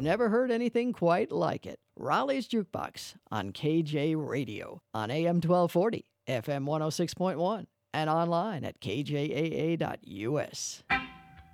never heard anything quite like it. Raleigh's Jukebox on KJ Radio on AM 1240, FM 106.1, and online at kjaa.us.